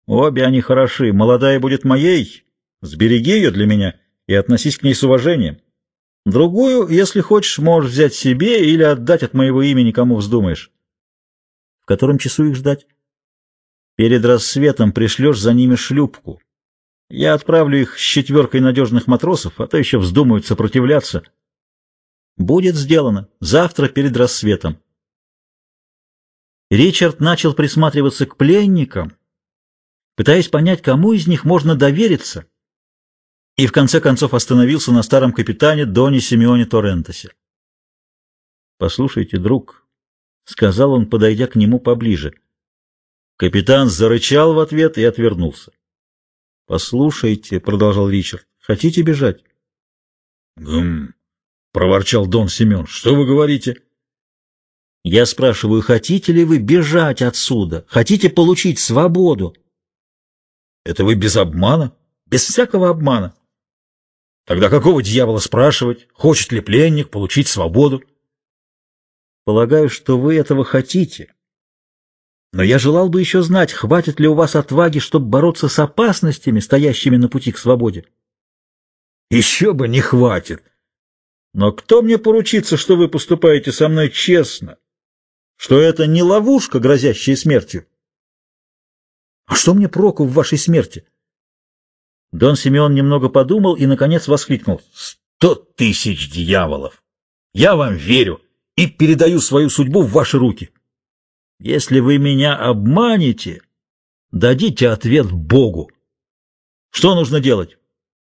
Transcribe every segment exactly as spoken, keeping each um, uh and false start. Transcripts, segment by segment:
Обе они хороши. Молодая будет моей. Сбереги ее для меня и относись к ней с уважением. Другую, если хочешь, можешь взять себе или отдать от моего имени, кому вздумаешь. В котором часу их ждать? Перед рассветом пришлешь за ними шлюпку. Я отправлю их с четверкой надежных матросов, а то еще вздумают сопротивляться. Будет сделано. Завтра перед рассветом. Ричард начал присматриваться к пленникам, пытаясь понять, кому из них можно довериться, и в конце концов остановился на старом капитане Доне Симеоне Торрентосе. «Послушайте, друг», — сказал он, подойдя к нему поближе. Капитан зарычал в ответ и отвернулся. «Послушайте», — продолжал Ричард, — «хотите бежать?» «Гм», — проворчал Дон Симеон, — «что вы говорите?» «Я спрашиваю, хотите ли вы бежать отсюда? Хотите получить свободу?» «Это вы без обмана? Без всякого обмана?» «Тогда какого дьявола спрашивать, хочет ли пленник получить свободу?» «Полагаю, что вы этого хотите. Но я желал бы еще знать, хватит ли у вас отваги, чтобы бороться с опасностями, стоящими на пути к свободе». «Еще бы не хватит! Но кто мне поручится, что вы поступаете со мной честно? Что это не ловушка, грозящая смертью?» «А что мне проку в вашей смерти?» Дон Симеон немного подумал и, наконец, воскликнул. «Сто тысяч дьяволов! Я вам верю и передаю свою судьбу в ваши руки. Если вы меня обманете, дадите ответ Богу. Что нужно делать?»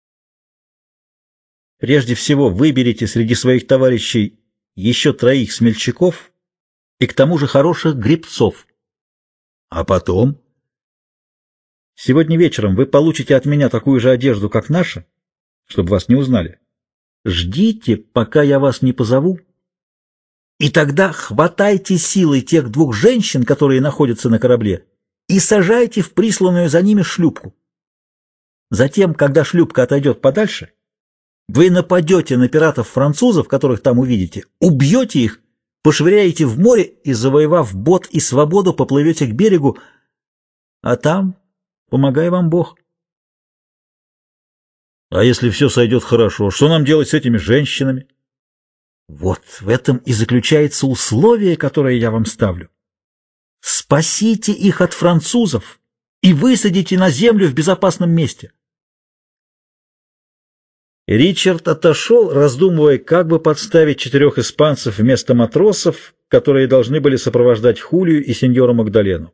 «Прежде всего выберите среди своих товарищей еще троих смельчаков и к тому же хороших гребцов. А потом? Сегодня вечером вы получите от меня такую же одежду, как наша, чтобы вас не узнали. Ждите, пока я вас не позову, и тогда хватайте силой тех двух женщин, которые находятся на корабле, и сажайте в присланную за ними шлюпку. Затем, когда шлюпка отойдет подальше, вы нападете на пиратов-французов, которых там увидите, убьете их, пошвыряете в море и, завоевав бот и свободу, поплывете к берегу, а там, помогай вам Бог». «А если все сойдет хорошо, что нам делать с этими женщинами?» «Вот в этом и заключается условие, которое я вам ставлю. Спасите их от французов и высадите на землю в безопасном месте». Ричард отошел, раздумывая, как бы подставить четырех испанцев вместо матросов, которые должны были сопровождать Хулию и сеньора Магдалену.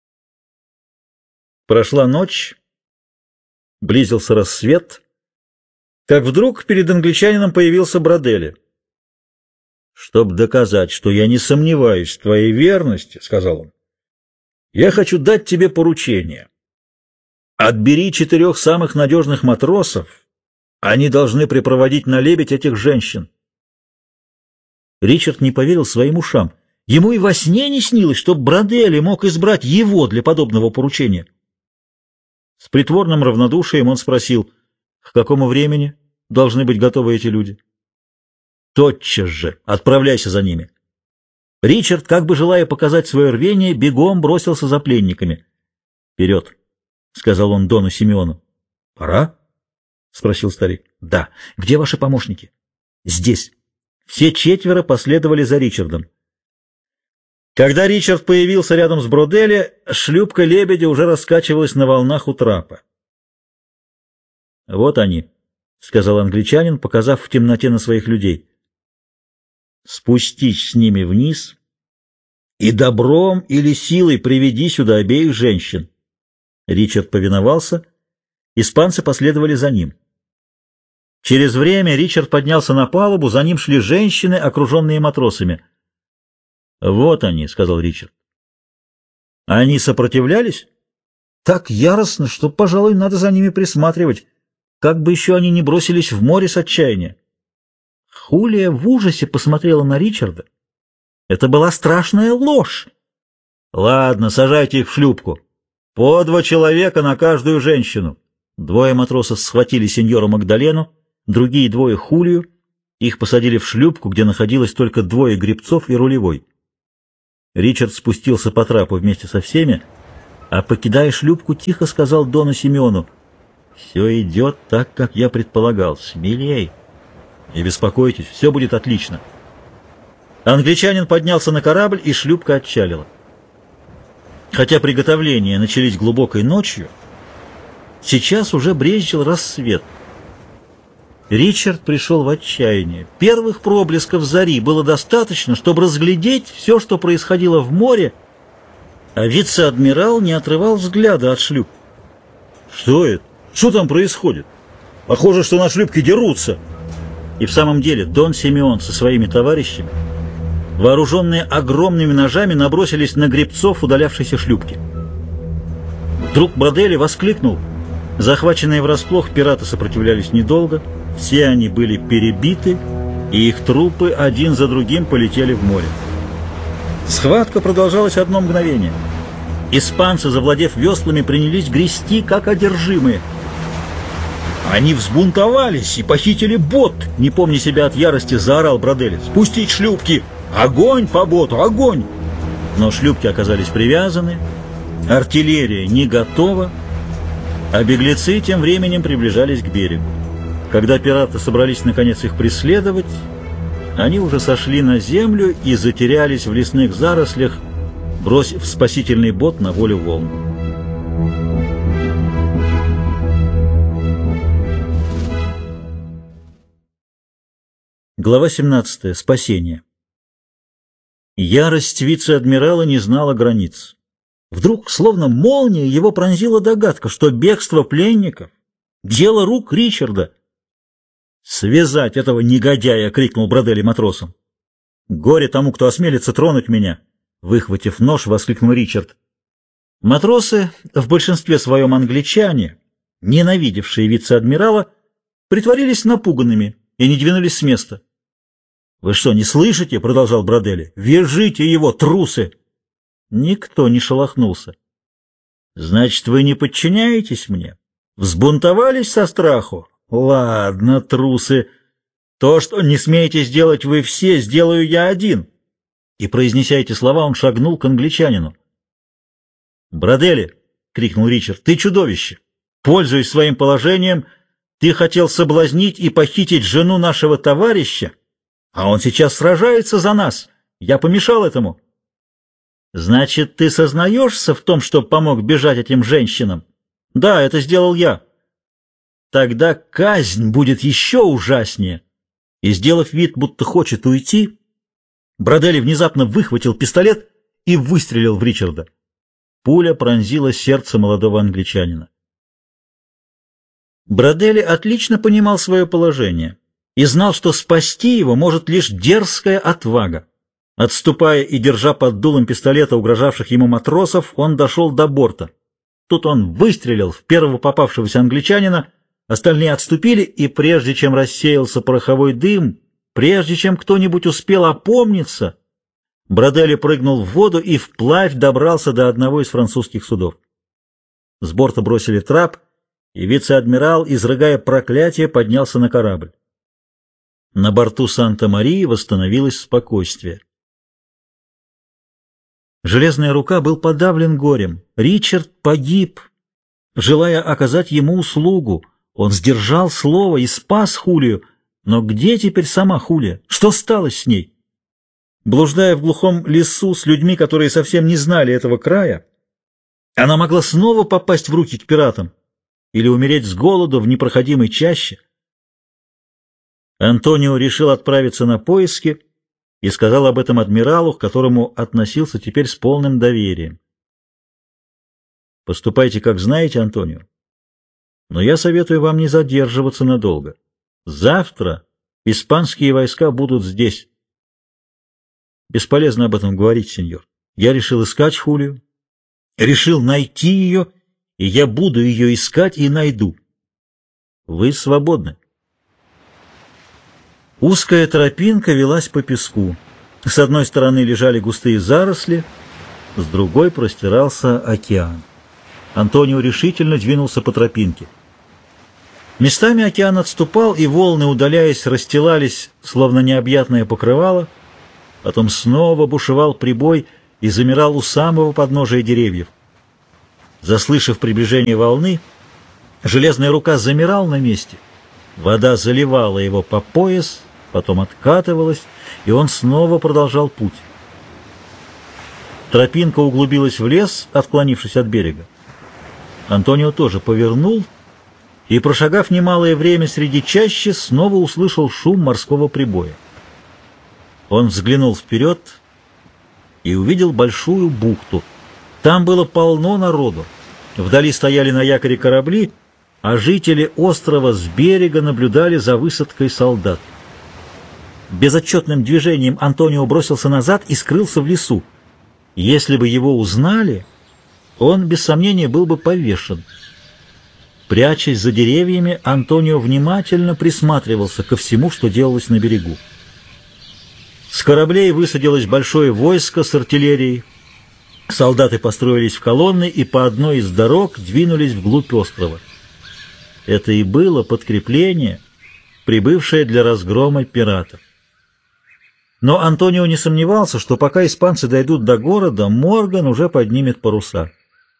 Прошла ночь, близился рассвет, как вдруг перед англичанином появился Броделли. «Чтобы доказать, что я не сомневаюсь в твоей верности, — сказал он, — я хочу дать тебе поручение. Отбери четырех самых надежных матросов, они должны припроводить на лебедь этих женщин». Ричард не поверил своим ушам. Ему и во сне не снилось, что Броделли мог избрать его для подобного поручения. С притворным равнодушием он спросил, к какому времени должны быть готовы эти люди. «Тотчас же отправляйся за ними». Ричард, как бы желая показать свое рвение, бегом бросился за пленниками. «Вперед!» — сказал он Дону Симеону. «Пора?» — спросил старик. «Да. Где ваши помощники?» «Здесь». Все четверо последовали за Ричардом. Когда Ричард появился рядом с Броделли, шлюпка «Лебедя» уже раскачивалась на волнах у трапа. «Вот они», — сказал англичанин, показав в темноте на своих людей. «Спустись с ними вниз и добром или силой приведи сюда обеих женщин». Ричард повиновался, испанцы последовали за ним. Через время Ричард поднялся на палубу, за ним шли женщины, окруженные матросами. «Вот они», — сказал Ричард. «Они сопротивлялись? Так яростно, что, пожалуй, надо за ними присматривать, как бы еще они не бросились в море с отчаяния». Хулия в ужасе посмотрела на Ричарда. Это была страшная ложь. «Ладно, сажайте их в шлюпку. По два человека на каждую женщину». Двое матросов схватили сеньора Магдалену, другие двое — Хулию. Их посадили в шлюпку, где находилось только двое гребцов и рулевой. Ричард спустился по трапу вместе со всеми. А покидая шлюпку, тихо сказал Дону Симеону: «Все идет так, как я предполагал. Смелей. Не беспокойтесь, все будет отлично». Англичанин поднялся на корабль, и шлюпка отчалила. Хотя приготовления начались глубокой ночью, сейчас уже брезжил рассвет. Ричард пришел в отчаяние. Первых проблесков зари было достаточно, чтобы разглядеть все, что происходило в море, а вице-адмирал не отрывал взгляда от шлюп. «Что это? Что там происходит? Похоже, что на шлюпке дерутся». И в самом деле Дон Симеон со своими товарищами, вооруженные огромными ножами, набросились на гребцов удалявшейся шлюпки. Вдруг Брадели воскликнул. Захваченные врасплох, пираты сопротивлялись недолго, все они были перебиты, и их трупы один за другим полетели в море. Схватка продолжалась одно мгновение. Испанцы, завладев веслами, принялись грести, как одержимые. «Они взбунтовались и похитили бот!» — не помня себя от ярости, заорал Брадели. «Спустить шлюпки! Огонь по боту! Огонь!» Но шлюпки оказались привязаны, артиллерия не готова, а беглецы тем временем приближались к берегу. Когда пираты собрались наконец их преследовать, они уже сошли на землю и затерялись в лесных зарослях, бросив спасительный бот на волю волн. Глава семнадцатая. Спасение. Ярость вице-адмирала не знала границ. Вдруг, словно молния, его пронзила догадка, что бегство пленников — дело рук Ричарда. «Связать этого негодяя!» — крикнул Брадели матросам. «Горе тому, кто осмелится тронуть меня!» — выхватив нож, воскликнул Ричард. Матросы, в большинстве своем англичане, ненавидевшие вице-адмирала, притворились напуганными и не двинулись с места. «Вы что, не слышите?» — продолжал Брадели. «Вяжите его, трусы!» Никто не шелохнулся. «Значит, вы не подчиняетесь мне? Взбунтовались со страху? Ладно, трусы. То, что не смеете сделать вы все, сделаю я один». И, произнеся эти слова, он шагнул к англичанину. «Брадели!» — крикнул Ричард. «Ты чудовище! Пользуясь своим положением, ты хотел соблазнить и похитить жену нашего товарища, а он сейчас сражается за нас. Я помешал этому». «Значит, ты сознаешься в том, что помог бежать этим женщинам?» «Да, это сделал я». «Тогда казнь будет еще ужаснее». И, сделав вид, будто хочет уйти, Брадели внезапно выхватил пистолет и выстрелил в Ричарда. Пуля пронзила сердце молодого англичанина. Брадели отлично понимал свое положение и знал, что спасти его может лишь дерзкая отвага. Отступая и держа под дулом пистолета угрожавших ему матросов, он дошел до борта. Тут он выстрелил в первого попавшегося англичанина, остальные отступили, и прежде чем рассеялся пороховой дым, прежде чем кто-нибудь успел опомниться, Брадели прыгнул в воду и вплавь добрался до одного из французских судов. С борта бросили трап, и вице-адмирал, изрыгая проклятие, поднялся на корабль. На борту Санта-Марии восстановилось спокойствие. Железная рука был подавлен горем. Ричард погиб, желая оказать ему услугу. Он сдержал слово и спас Хулию. Но где теперь сама Хулия? Что стало с ней? Блуждая в глухом лесу с людьми, которые совсем не знали этого края, она могла снова попасть в руки к пиратам или умереть с голоду в непроходимой чаще. Антонио решил отправиться на поиски и сказал об этом адмиралу, к которому относился теперь с полным доверием. «Поступайте, как знаете, Антонио, но я советую вам не задерживаться надолго. Завтра испанские войска будут здесь». «Бесполезно об этом говорить, сеньор. Я решил искать Хулию, решил найти ее, и я буду ее искать и найду. Вы свободны». Узкая тропинка велась по песку. С одной стороны лежали густые заросли, с другой простирался океан. Антонио решительно двинулся по тропинке. Местами океан отступал, и волны, удаляясь, расстилались, словно необъятное покрывало. Потом снова бушевал прибой и замирал у самого подножия деревьев. Заслышав приближение волны, железная рука замирал на месте. Вода заливала его по пояс, потом откатывалась, и он снова продолжал путь. Тропинка углубилась в лес, отклонившись от берега. Антонио тоже повернул и, прошагав немалое время среди чащи, снова услышал шум морского прибоя. Он взглянул вперед и увидел большую бухту. Там было полно народу. Вдали стояли на якоре корабли, а жители острова с берега наблюдали за высадкой солдат. Безотчетным движением Антонио бросился назад и скрылся в лесу. Если бы его узнали, он, без сомнения, был бы повешен. Прячась за деревьями, Антонио внимательно присматривался ко всему, что делалось на берегу. С кораблей высадилось большое войско с артиллерией. Солдаты построились в колонны и по одной из дорог двинулись вглубь острова. Это и было подкрепление, прибывшее для разгрома пиратов. Но Антонио не сомневался, что пока испанцы дойдут до города, Морган уже поднимет паруса.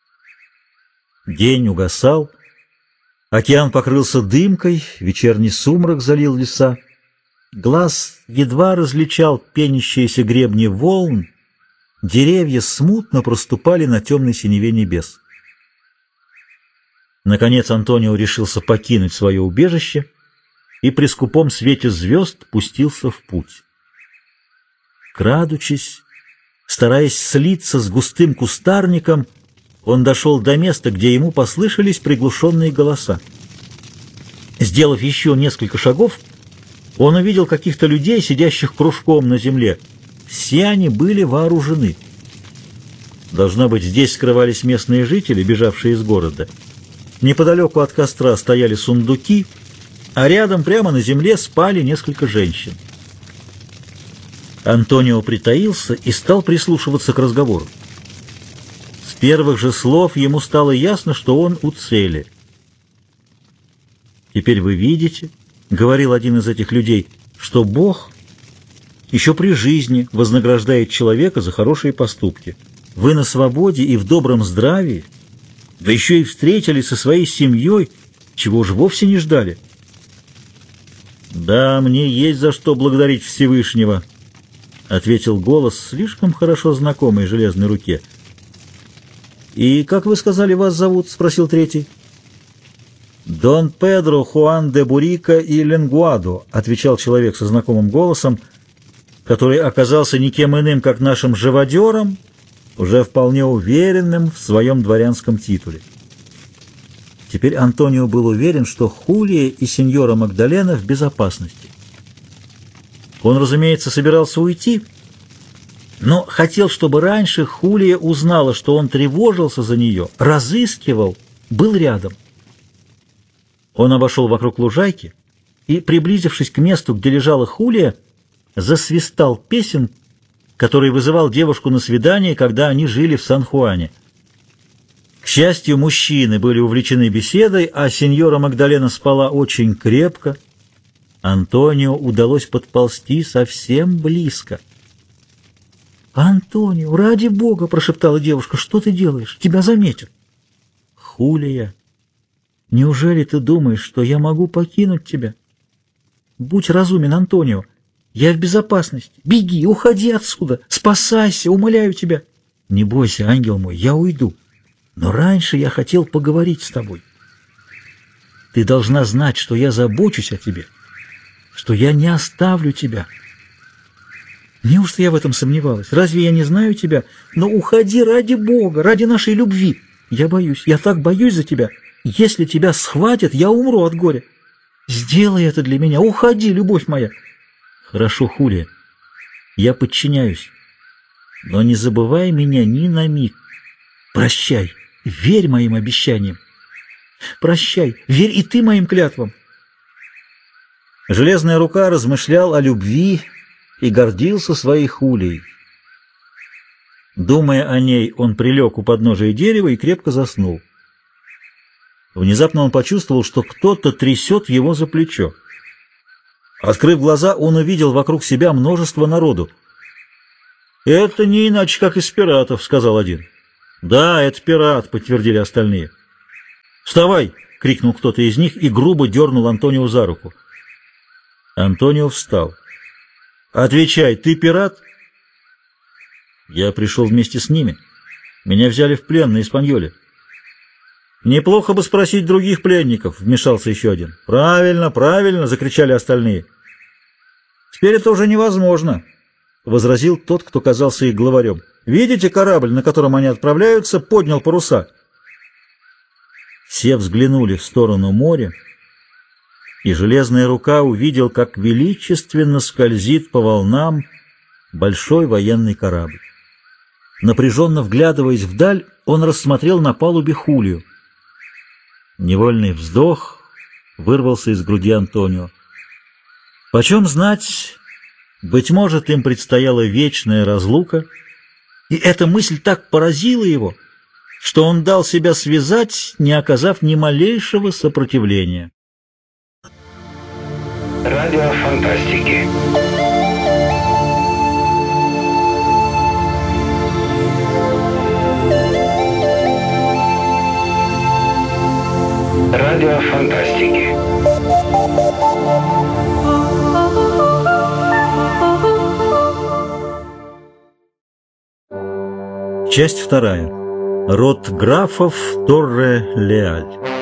День угасал, океан покрылся дымкой, вечерний сумрак залил леса. Глаз едва различал пенящиеся гребни волн, деревья смутно проступали на темной синеве небес. Наконец Антонио решился покинуть свое убежище и при скупом свете звезд пустился в путь. Крадучись, стараясь слиться с густым кустарником, он дошел до места, где ему послышались приглушенные голоса. Сделав еще несколько шагов, он увидел каких-то людей, сидящих кружком на земле. Все они были вооружены. Должно быть, здесь скрывались местные жители, бежавшие из города. Неподалеку от костра стояли сундуки, а рядом прямо на земле спали несколько женщин. Антонио притаился и стал прислушиваться к разговору. С первых же слов ему стало ясно, что он у цели. «Теперь вы видите, — говорил один из этих людей, — что Бог еще при жизни вознаграждает человека за хорошие поступки. Вы на свободе и в добром здравии, да еще и встретились со своей семьей, чего же вовсе не ждали». «Да, мне есть за что благодарить Всевышнего», — ответил голос, слишком хорошо знакомый железной руке. «И как вы сказали, вас зовут?» — спросил третий. «Дон Педро Хуан де Бурика и Ленгуадо», — отвечал человек со знакомым голосом, который оказался никем иным, как нашим живодером, уже вполне уверенным в своем дворянском титуле. Теперь Антонио был уверен, что Хулия и сеньора Магдалена в безопасности. Он, разумеется, собирался уйти, но хотел, чтобы раньше Хулия узнала, что он тревожился за нее, разыскивал, был рядом. Он обошел вокруг лужайки и, приблизившись к месту, где лежала Хулия, засвистал песен, который вызывал девушку на свидание, когда они жили в Сан-Хуане. К счастью, мужчины были увлечены беседой, а сеньора Магдалена спала очень крепко. Антонио удалось подползти совсем близко. «Антонио, ради Бога!» — прошептала девушка. «Что ты делаешь? Тебя заметят!» «Хулия, неужели ты думаешь, что я могу покинуть тебя? Будь разумен, Антонио. Я в безопасности. Беги, уходи отсюда. Спасайся, умоляю тебя. Не бойся, ангел мой, я уйду. Но раньше я хотел поговорить с тобой. Ты должна знать, что я забочусь о тебе, что я не оставлю тебя. Неужто я в этом сомневалась? Разве я не знаю тебя? Но уходи ради Бога, ради нашей любви. Я боюсь, я так боюсь за тебя. Если тебя схватят, я умру от горя. Сделай это для меня. Уходи, любовь моя. Хорошо, Хулия, я подчиняюсь. Но не забывай меня ни на миг. Прощай, верь моим обещаниям. Прощай, верь и ты моим клятвам. Железная рука размышлял о любви и гордился своей Хулией. Думая о ней, он прилег у подножия дерева и крепко заснул. Внезапно он почувствовал, что кто-то трясет его за плечо. Открыв глаза, он увидел вокруг себя множество народу. «Это не иначе, как из пиратов», — сказал один. «Да, это пират», — подтвердили остальные. «Вставай!» — крикнул кто-то из них и грубо дернул Антонио за руку. Антонио встал. «Отвечай, ты пират?» «Я пришел вместе с ними. Меня взяли в плен на Испаньоле». «Неплохо бы спросить других пленников», — вмешался еще один. «Правильно, правильно!» — закричали остальные. «Теперь это уже невозможно», — возразил тот, кто казался их главарем. «Видите, корабль, на котором они отправляются, поднял паруса». Все взглянули в сторону моря, и железная рука увидел, как величественно скользит по волнам большой военный корабль. Напряженно вглядываясь вдаль, он рассмотрел на палубе Хулию. Невольный вздох вырвался из груди Антонио. Почем знать, быть может, им предстояла вечная разлука, и эта мысль так поразила его, что он дал себя связать, не оказав ни малейшего сопротивления. Радио фантастики. Радио фантастики. Часть вторая. Род графов Торре-Леаль.